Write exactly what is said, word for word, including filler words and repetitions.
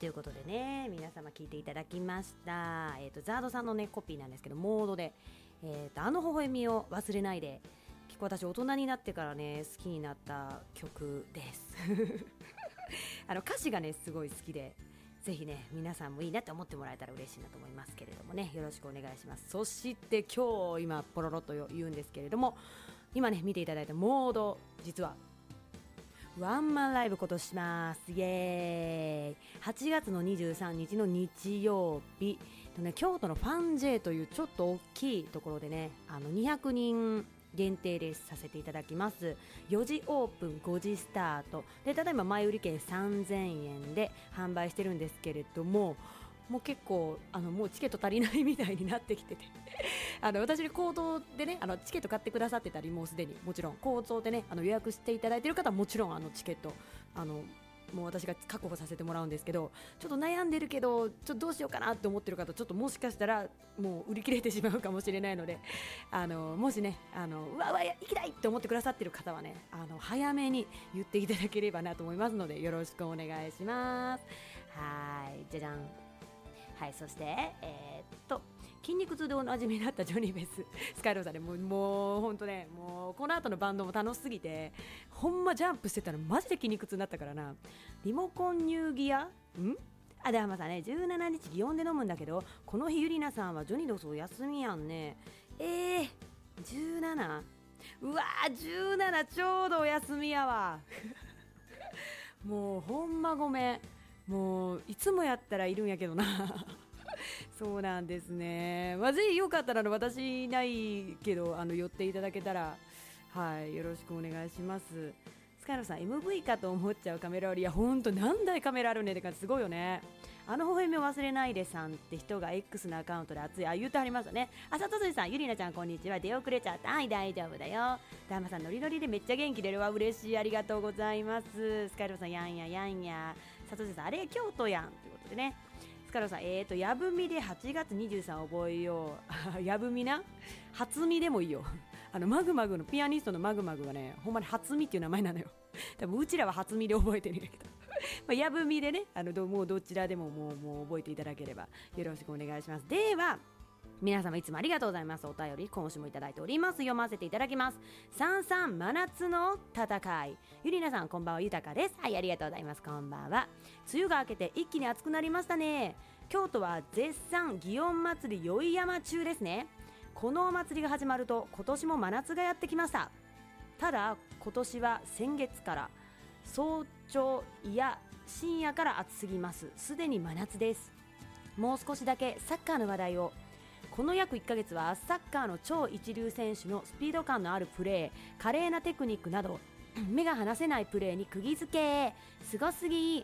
ということでね、皆様聞いていただきました、えー、とザードさんのねコピーなんですけど、モードで、えー、とあの微笑みを忘れないで、結構私大人になってからね好きになった曲ですあの歌詞がねすごい好きで、ぜひね皆さんもいいなって思ってもらえたら嬉しいなと思いますけれどもね、よろしくお願いします。そして今日今ポロロっと言うんですけれども、今ね見ていただいたモード、実はワンマンライブ今年します。イエーイ。はちがつのにじゅうさんにちの日曜日と、ね、京都のファンジェイというちょっと大きいところでね、あのにひゃくにん限定でさせていただきます。よじオープンごじスタートで、ただいま前売り券さんぜんえんで販売してるんですけれども、もう結構あのもうチケット足りないみたいになってきててあの私に口頭でね、あのチケット買ってくださってたり、もうすでにもちろん口頭でねあの予約していただいている方はもちろんあのチケットあのもう私が確保させてもらうんですけど、ちょっと悩んでるけどちょっとどうしようかなって思ってる方、ちょっともしかしたらもう売り切れてしまうかもしれないので、あのもしねあのうわうわ行きたいって思ってくださってる方はね、あの早めに言っていただければなと思いますので、よろしくお願いします。はい、じゃじゃん。はい、そしてえー、っと筋肉痛でおなじみになったジョニーベーススカイローさんで、もうもう本当ね、もうこの後のバンドも楽しすぎて、ほんまジャンプしてたらマジで筋肉痛になったからな。リモコンニューギアんあではまさね、じゅうしちにち祇園で飲むんだけど、この日ゆりなさんはジョニードスお休みやんね。えー、じゅうなな? うわーじゅうななちょうどお休みやわもうほんまごめん、もういつもやったらいるんやけどなそうなんですね。まあ、ぜひよかったら私いないけどあの寄っていただけたら、はい、よろしくお願いします。スカイロさん エムブイ かと思っちゃうカメラ割り、いやほんと何台カメラあるねって感じ、すごいよね。あの微笑みを忘れないでさんって人が X のアカウントで熱い、あ言ってありますよね。あさとずさん、ゆりなちゃんこんにちは、出遅れちゃった。はい大丈夫だよ。ダーマさんノリノリでめっちゃ元気出るわ、嬉しい、ありがとうございます。スカイロさんやんややんや。さとずさんあれ京都やんということでね。スカイロさんえーとやぶみではちがつにじゅうさん覚えようやぶみな初見でもいいよあのマグマグのピアニストのマグマグがね、ほんまに初見っていう名前なのよ。多分うちらは初見で覚えてるんだけどまあやぶみでね、あのどもうどちらでももうもう覚えていただければよろしくお願いします。では皆様いつもありがとうございます。お便り今週もいただいております。読ませていただきます。さんさん真夏の戦い、ゆりなさんこんばんは、ゆたかです。はい、ありがとうございます。こんばんは。梅雨が明けて一気に暑くなりましたね。京都は絶賛祇園祭り宵山中ですね。このお祭りが始まると今年も真夏がやってきました。ただ今年は先月から早朝いや深夜から暑すぎます。すでに真夏です。もう少しだけサッカーの話題を。この約いっかげつはサッカーの超一流選手のスピード感のあるプレー、華麗なテクニックなど目が離せないプレーに釘付け。すごすぎ。